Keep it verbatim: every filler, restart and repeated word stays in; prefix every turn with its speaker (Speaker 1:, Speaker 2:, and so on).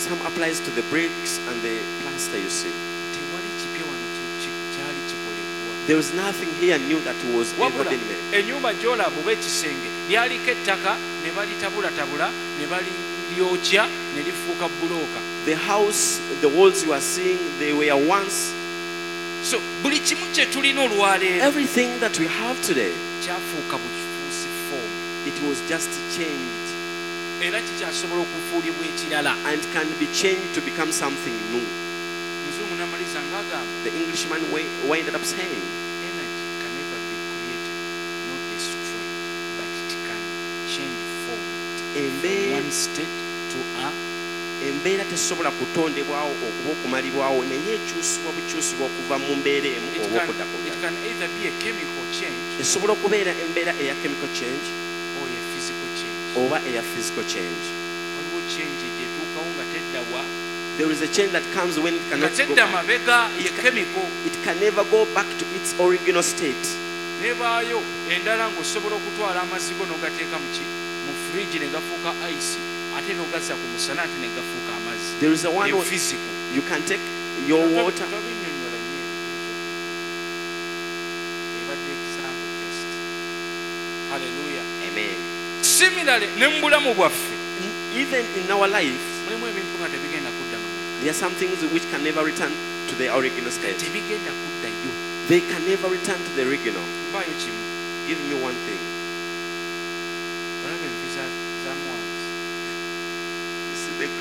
Speaker 1: Some applies to the bricks and the plaster, you see.
Speaker 2: Tewali kipya wano ki- kyali kikolebwa.
Speaker 1: There was nothing here new that was ever
Speaker 2: Wabula
Speaker 1: been made.
Speaker 2: ennyumba gy'olaba oba ekisenge lyaliko ettaka ne balitabulatabula ne balyokya ne lifuuka bulooka.
Speaker 1: The house, the walls you are seeing, they were once.
Speaker 2: So buli kimu kye tulina olwaleero
Speaker 1: Everything that we have today,
Speaker 2: kyafuuka bukifuusi foomu
Speaker 1: it was just changed
Speaker 2: era kikyasobola okufuulibwa ekirala.
Speaker 1: and can be changed to become something new.
Speaker 2: Muzungu n'amaliza ng'agamba
Speaker 1: The Englishman wi- winded up saying,
Speaker 2: energy can never be created nor destroyed, but it can change form from
Speaker 1: embeera
Speaker 2: one state to a
Speaker 1: embeera tesobola kutondebwawo okuba okumalibwawo naye ekyusibwa bukyusibwa okuva mu mbeera emu
Speaker 2: it
Speaker 1: oba
Speaker 2: can,
Speaker 1: okudda ku
Speaker 2: it
Speaker 1: ndala.
Speaker 2: can either be a chemical change
Speaker 1: Esobola okubeera embeera eya chemical change
Speaker 2: or a physical change.
Speaker 1: oba eya physical change.
Speaker 2: Waliwo change gyetuukawo nga teddawa
Speaker 1: There is a change that comes when it
Speaker 2: nga
Speaker 1: cannot go
Speaker 2: tedda
Speaker 1: back.
Speaker 2: mabega ye chemical
Speaker 1: It can never go back to its original state.
Speaker 2: nebaayo endala ng'osobola okutwala amazzi go n'ogateeka mu ki mu fridge ne gafuuka ice ate n'ogazza ku musana ate ne gafuuka amazzi.
Speaker 1: There is a one
Speaker 2: Ye
Speaker 1: where
Speaker 2: physical.
Speaker 1: you can take your water.
Speaker 2: Tobinnyonnyola nnyo ebadde example just. Hallelujah.
Speaker 1: Amen.
Speaker 2: Similarly ne mu bulamu bwaffe
Speaker 1: Even in our life,
Speaker 2: mulimu ebintu nga tebigenda kudda mabega,
Speaker 1: there are some things which can never return to their original state.
Speaker 2: tebigenda kuddayo.
Speaker 1: They can never return to the original.
Speaker 2: Mpaayo kimu.
Speaker 1: Give me one thing.